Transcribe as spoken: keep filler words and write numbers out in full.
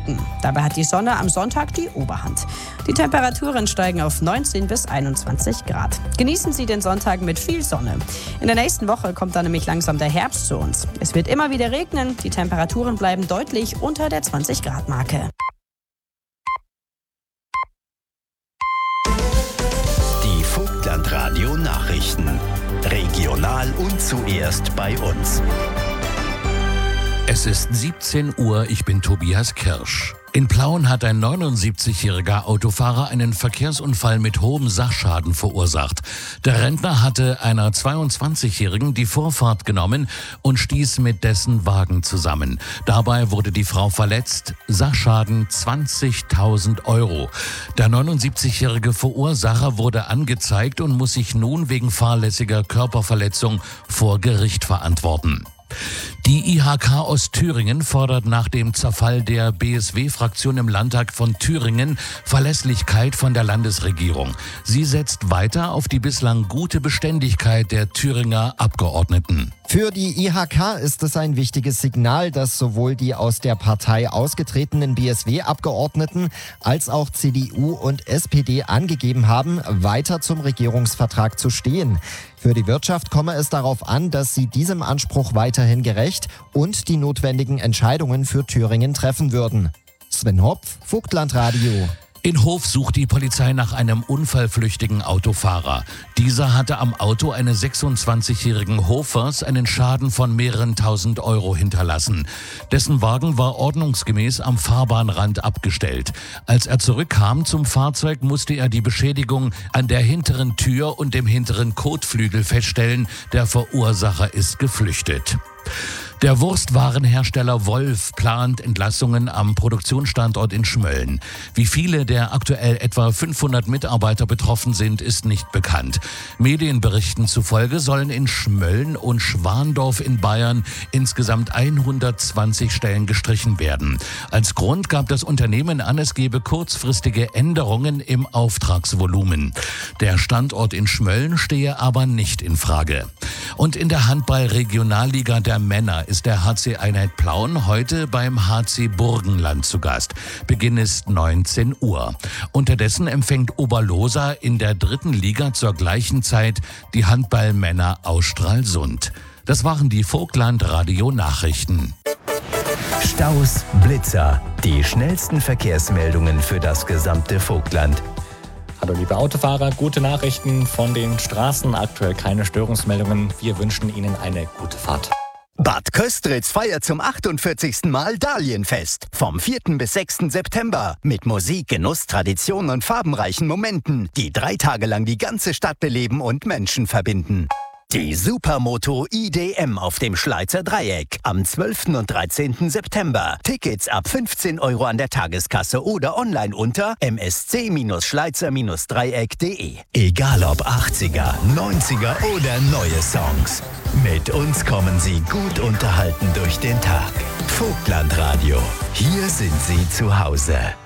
Wolken. Dabei hat die Sonne am Sonntag die Oberhand. Die Temperaturen steigen auf neunzehn bis einundzwanzig Grad. Genießen Sie den Sonntag mit viel Sonne. In der nächsten Woche kommt dann nämlich langsam der Herbst zu uns. Es wird immer wieder regnen, die Temperaturen bleiben deutlich unter der zwanzig Grad Marke. Die Vogtland-Radio Nachrichten. Regional und zuerst bei uns. Es ist siebzehn Uhr, ich bin Tobias Kirsch. In Plauen hat ein neunundsiebzigjähriger Autofahrer einen Verkehrsunfall mit hohem Sachschaden verursacht. Der Rentner hatte einer zweiundzwanzigjährigen die Vorfahrt genommen und stieß mit dessen Wagen zusammen. Dabei wurde die Frau verletzt, Sachschaden zwanzigtausend Euro. Der neunundsiebzigjährige Verursacher wurde angezeigt und muss sich nun wegen fahrlässiger Körperverletzung vor Gericht verantworten. Die I H K Ostthüringen fordert nach dem Zerfall der B S W-Fraktion im Landtag von Thüringen Verlässlichkeit von der Landesregierung. Sie setzt weiter auf die bislang gute Beständigkeit der Thüringer Abgeordneten. Für die I H K ist es ein wichtiges Signal, dass sowohl die aus der Partei ausgetretenen B S W-Abgeordneten als auch C D U und S P D angegeben haben, weiter zum Regierungsvertrag zu stehen. Für die Wirtschaft komme es darauf an, dass sie diesem Anspruch weiterhin gerecht und die notwendigen Entscheidungen für Thüringen treffen würden. Sven Hopf, Vogtland-Radio. In Hof sucht die Polizei nach einem unfallflüchtigen Autofahrer. Dieser hatte am Auto eines sechsundzwanzigjährigen Hofers einen Schaden von mehreren tausend Euro hinterlassen. Dessen Wagen war ordnungsgemäß am Fahrbahnrand abgestellt. Als er zurückkam zum Fahrzeug, musste er die Beschädigung an der hinteren Tür und dem hinteren Kotflügel feststellen. Der Verursacher ist geflüchtet. Der Wurstwarenhersteller Wolf plant Entlassungen am Produktionsstandort in Schmölln. Wie viele der aktuell etwa fünfhundert Mitarbeiter betroffen sind, ist nicht bekannt. Medienberichten zufolge sollen in Schmölln und Schwandorf in Bayern insgesamt hundertzwanzig Stellen gestrichen werden. Als Grund gab das Unternehmen an, es gebe kurzfristige Änderungen im Auftragsvolumen. Der Standort in Schmölln stehe aber nicht in Frage. Und in der Handball-Regionalliga der Männer ist der H C Einheit Plauen heute beim H C Burgenland zu Gast. Beginn ist neunzehn Uhr. Unterdessen empfängt Oberlosa in der dritten Liga zur gleichen Zeit die Handballmänner aus Stralsund. Das waren die Vogtland-Radio-Nachrichten. Staus, Blitzer, die schnellsten Verkehrsmeldungen für das gesamte Vogtland. Hallo liebe Autofahrer, gute Nachrichten von den Straßen, aktuell keine Störungsmeldungen. Wir wünschen Ihnen eine gute Fahrt. Bad Köstritz feiert zum achtundvierzigsten Mal Dahlienfest. Vom vierten bis sechsten September. Mit Musik, Genuss, Tradition und farbenreichen Momenten, die drei Tage lang die ganze Stadt beleben und Menschen verbinden. Die Supermoto I D M auf dem Schleizer Dreieck am zwölften und dreizehnten September. Tickets ab fünfzehn Euro an der Tageskasse oder online unter m s c schleizer dreieck punkt d e. Egal ob achtziger, neunziger oder neue Songs. Mit uns kommen Sie gut unterhalten durch den Tag. Vogtland Radio. Hier sind Sie zu Hause.